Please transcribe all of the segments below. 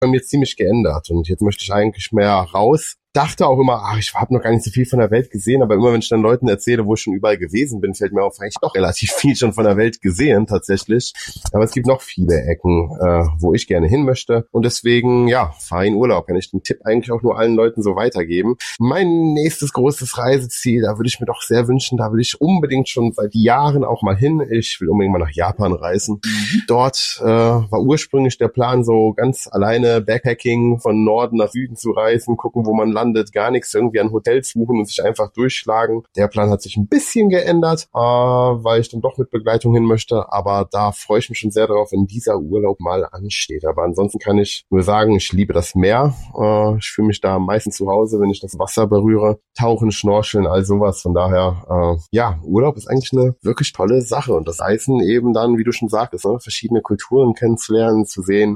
bei mir ziemlich geändert und jetzt möchte ich eigentlich mehr raus. Dachte auch immer, ich habe noch gar nicht so viel von der Welt gesehen, aber immer wenn ich dann Leuten erzähle, wo ich schon überall gewesen bin, fällt mir auf, eigentlich doch relativ viel schon von der Welt gesehen tatsächlich. Aber es gibt noch viele Ecken, wo ich gerne hin möchte und deswegen, fahre in Urlaub. Kann ich den Tipp eigentlich auch nur allen Leuten so weitergeben. Mein nächstes großes Reiseziel, da würde ich mir doch sehr wünschen, da will ich unbedingt schon seit Jahren auch mal hin. Ich will unbedingt mal nach Japan reisen. Dort war ursprünglich der Plan, so ganz alleine Backpacking von Norden nach Süden zu reisen, gucken, wo man landet, gar nichts irgendwie an Hotels suchen und sich einfach durchschlagen. Der Plan hat sich ein bisschen geändert, weil ich dann doch mit Begleitung hin möchte, aber da freue ich mich schon sehr darauf, wenn dieser Urlaub mal ansteht. Aber ansonsten kann ich nur sagen, ich liebe das Meer. Ich fühle mich da am meisten zu Hause, wenn ich das Wasser berühre. Tauchen, Schnorcheln, all sowas. Von daher, Urlaub ist eigentlich eine wirklich tolle Sache und das Reisen eben dann, wie du schon sagtest, verschiedene Kulturen kennenzulernen, zu sehen,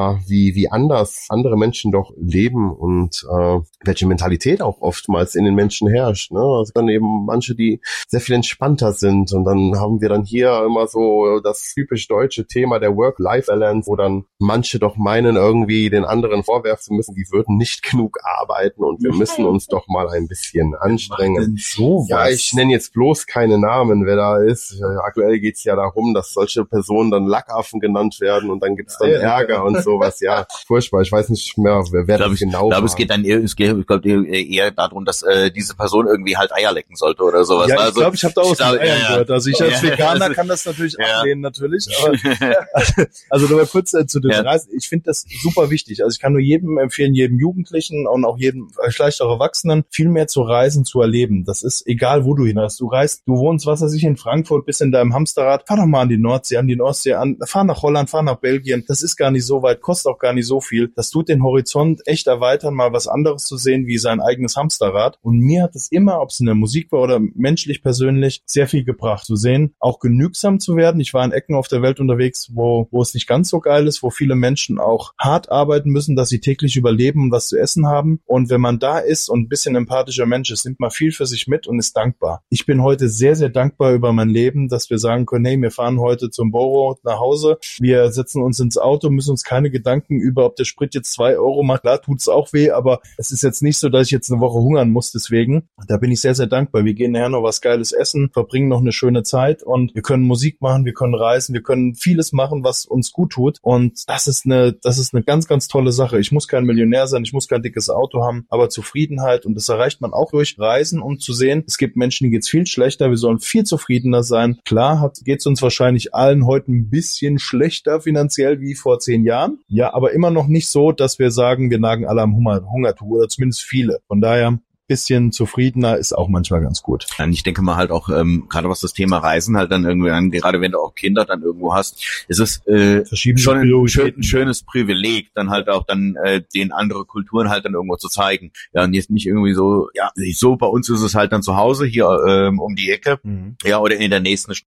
wie anders andere Menschen doch leben und welche Mentalität auch oftmals in den Menschen herrscht. Ne? Also dann eben manche, die sehr viel entspannter sind und dann haben wir dann hier immer so das typisch deutsche Thema der Work-Life-Balance, wo dann manche doch meinen, irgendwie den anderen vorwerfen zu müssen, die würden nicht genug arbeiten und wir müssen uns doch mal ein bisschen anstrengen. Ja, ich nenne jetzt bloß keine Namen, wer da ist. Aktuell geht's ja darum, dass solche Personen dann Lackaffen genannt werden und dann gibt's dann Ärger und sowas. Ja, furchtbar. Ich weiß nicht mehr, wer das genau war. Ich glaube, es geht eher darum, dass diese Person irgendwie halt Eier lecken sollte oder sowas. Ja, ich glaube, ich habe da auch Eiern gehört. Also ich als Veganer kann das natürlich ablehnen, natürlich. Aber, also nur mal kurz zu den Reisen. Ich finde das super wichtig. Also ich kann nur jedem empfehlen, jedem Jugendlichen und auch jedem vielleicht auch Erwachsenen, viel mehr zu reisen, zu erleben. Das ist egal, wo du hin hast. Du reist, du wohnst, was weiß ich, in Frankfurt, bist in deinem Hamsterrad. Fahr doch mal an die Nordsee, an die Ostsee, fahr nach Holland, fahr nach Belgien. Das ist gar nicht so weit, kostet auch gar nicht so viel. Das tut den Horizont echt erweitern, mal was anderes zu sehen, wie sein eigenes Hamsterrad. Und mir hat es immer, ob es in der Musik war oder menschlich persönlich, sehr viel gebracht. Zu sehen, auch genügsam zu werden. Ich war in Ecken auf der Welt unterwegs, wo es nicht ganz so geil ist, wo viele Menschen auch hart arbeiten müssen, dass sie täglich überleben und was zu essen haben. Und wenn man da ist und ein bisschen empathischer Mensch ist, nimmt man viel für sich mit und ist dankbar. Ich bin heute sehr, sehr dankbar über mein Leben, dass wir sagen können, hey, wir fahren heute zum Boro nach Hause, wir setzen uns ins Auto, müssen uns keine Gedanken über, ob der Sprit jetzt 2 Euro macht. Klar, tut's auch weh, aber es ist jetzt nicht so, dass ich jetzt eine Woche hungern muss, deswegen. Da bin ich sehr, sehr dankbar. Wir gehen nachher noch was Geiles essen, verbringen noch eine schöne Zeit und wir können Musik machen, wir können reisen, wir können vieles machen, was uns gut tut und das ist eine ganz, ganz tolle Sache. Ich muss kein Millionär sein, ich muss kein dickes Auto haben, aber Zufriedenheit und das erreicht man auch durch Reisen und zu sehen, es gibt Menschen, denen geht's viel schlechter, wir sollen viel zufriedener sein. Klar geht's uns wahrscheinlich allen heute ein bisschen schlechter finanziell wie vor 10 Jahren, ja, aber immer noch nicht so, dass wir sagen, wir nagen alle am Hungertuch oder zumindest viele. Von daher bisschen zufriedener ist auch manchmal ganz gut. Ich denke mal halt auch, gerade was das Thema Reisen halt dann irgendwie an, gerade wenn du auch Kinder dann irgendwo hast, ist es schon ein schönes Privileg, dann halt auch dann den andere Kulturen halt dann irgendwo zu zeigen. Ja, und jetzt nicht irgendwie so, ja, so bei uns ist es halt dann zu Hause hier um die Ecke, ja, oder in der nächsten